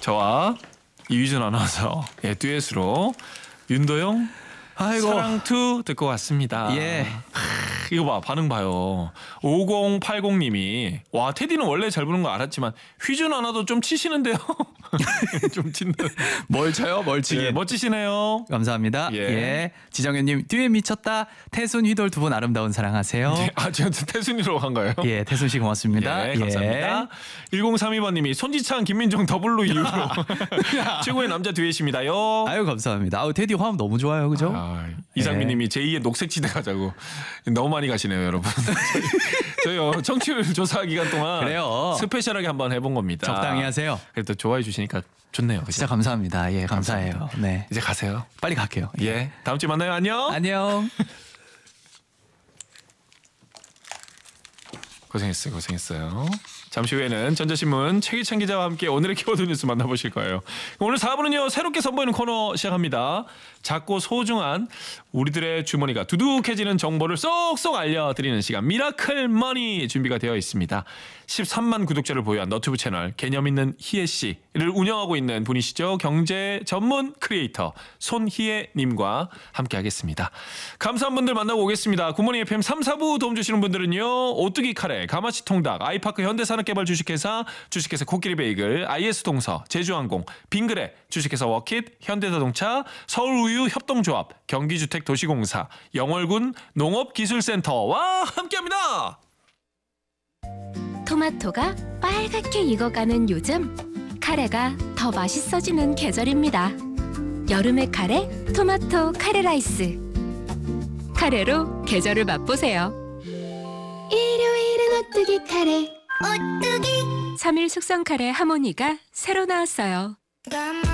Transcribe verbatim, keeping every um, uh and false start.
저와 이휘준 아나운서 예, 듀엣으로 윤도영 아이고. 사랑투 듣고 왔습니다. 예. 하, 이거 봐, 반응 봐요. 오공팔공님이 와, 테디는 원래 잘 부르는 거 알았지만 휘준 아나도 좀 치시는데요. 좀 친다. 뭘 쳐요? 뭘 치긴. 예, 멋지시네요. 감사합니다. 예. 예. 지정현님 듀엣 미쳤다. 태순 휘돌 두 분 아름다운 사랑하세요. 예, 아, 저한테 태순이로 한 거예요? 예, 태순 씨 고맙습니다. 예, 감사합니다. 일공삼이번님이 손지창 김민종 더블로 이후로 최고의 남자 듀엣입니다요. 아유 감사합니다. 아우 테디 화음 너무 좋아요, 그죠? 아, 이상민님이 제이의 녹색지대 가자고 너무 많이 가시네요, 여러분. 저희 어, 청취율 조사 기간 동안 그래요. 스페셜하게 한번 해본 겁니다. 적당히 하세요. 그래도 좋아해 주시니까 좋네요. 그죠? 진짜 감사합니다. 예, 감사해요. 감사합니다. 네, 이제 가세요. 빨리 갈게요. 예, 다음 주에 만나요. 안녕. 안녕. 고생했어요, 고생했어요. 잠시 후에는 전자신문 최기찬 기자와 함께 오늘의 키워드 뉴스 만나보실 거예요. 오늘 사 부는요 새롭게 선보이는 코너 시작합니다. 작고 소중한 우리들의 주머니가 두둑해지는 정보를 쏙쏙 알려드리는 시간, 미라클 머니 준비가 되어 있습니다. 십삼만 구독자를 보유한 너튜브 채널 개념 있는 희애 씨를 운영하고 있는 분이시죠. 경제 전문 크리에이터 손희애 님과 함께하겠습니다. 감사한 분들 만나고 오겠습니다. 굿모닝 에프엠 삼, 사부 도움 주시는 분들은요. 오뚜기 카레, 가마치 통닭, 아이파크 현대산업개발 주식회사, 주식회사 코끼리 베이글, 아이에스 동서, 제주항공, 빙그레, 주식회사 워킷, 현대자동차, 서울우유 협동조합, 경기주택도시공사, 영월군 농업기술센터와 함께합니다. 토마토가 빨갛게 익어가는 요즘, 카레가 더 맛있어지는 계절입니다. 여름의 카레, 토마토 카레 라이스. 카레로 계절을 맛보세요. 일요일은 오뚜기 카레. 오뚜기. 삼 일 숙성 카레 하모니가 새로 나왔어요.